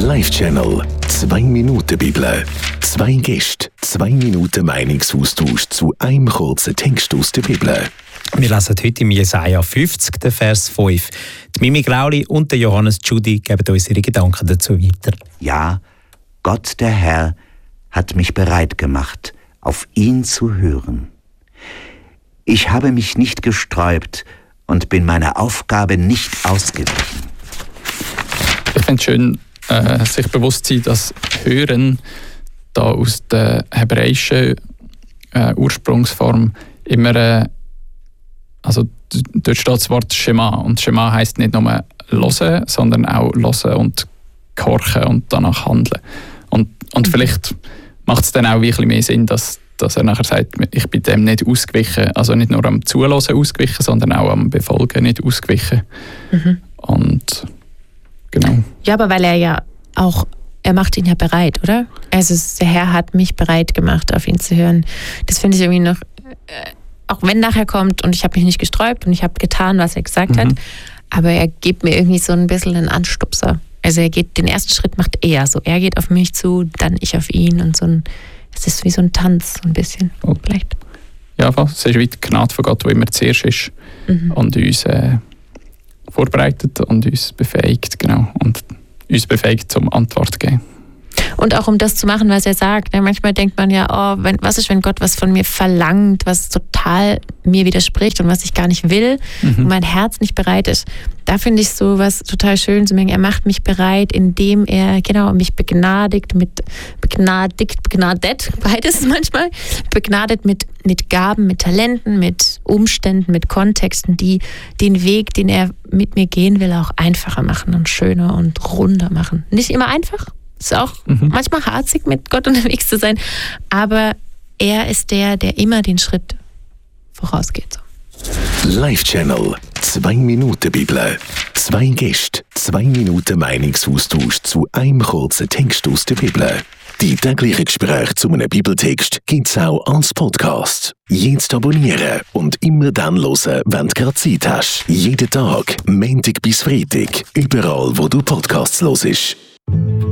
Live-Channel 2 Minuten Bibel. 2 Gäste, 2 Minuten Meinungsaustausch zu einem kurzen Text aus der Bibel. Wir lesen heute im Jesaja 50, den Vers 5. Die Mimi Grauli und der Johannes Tschudi geben uns ihre Gedanken dazu weiter. Ja, Gott der Herr hat mich bereit gemacht, auf ihn zu hören. Ich habe mich nicht gesträubt und bin meiner Aufgabe nicht ausgewichen. Ich finde es schön, sich bewusst zu sein, dass Hören da aus der hebräischen Ursprungsform immer, also dort steht das Wort Schema, und Schema heisst nicht nur hören, sondern auch hören und gehorchen und danach handeln. Und vielleicht macht es dann auch ein bisschen mehr Sinn, dass er nachher sagt, ich bin dem nicht ausgewichen, also nicht nur am Zuhören ausgewichen, sondern auch am Befolgen nicht ausgewichen. Und genau. Ja, aber weil er macht ihn ja bereit, oder? Also der Herr hat mich bereit gemacht, auf ihn zu hören. Das finde ich irgendwie noch, auch wenn nachher kommt und ich habe mich nicht gesträubt und ich habe getan, was er gesagt hat, aber er gibt mir irgendwie so ein bisschen einen Anstupser. Also den ersten Schritt macht er so. Er geht auf mich zu, dann ich auf ihn und es ist wie so ein Tanz, so ein bisschen, vielleicht. Ja, es ist wie die Gnade von Gott, die immer zuerst ist und uns vorbereitet und uns befähigt, genau. Und uns befähigt zum Antwort zu geben. Und auch um das zu machen, was er sagt. Manchmal denkt man ja, was ist, wenn Gott was von mir verlangt, was total mir widerspricht und was ich gar nicht will und mein Herz nicht bereit ist. Da finde ich so was total schön zu merken. Er macht mich bereit, indem er mich begnadet, beides manchmal, begnadet mit Gaben, mit Talenten, mit Umständen, mit Kontexten, die den Weg, den er mit mir gehen will, auch einfacher machen und schöner und runder machen. Nicht immer einfach. Es ist auch manchmal harzig, mit Gott unterwegs zu sein, aber er ist der immer den Schritt vorausgeht. Live-Channel 2 Minuten Bibel. 2 Gäste, 2 Minuten Meinungsaustausch zu einem kurzen Text aus der Bibel. Die täglichen Gespräche zu einem Bibeltext gibt es auch als Podcast. Jetzt abonnieren und immer dann hören, wenn du gerade Zeit hast. Jeden Tag, Montag bis Freitag, überall wo du Podcasts hörst.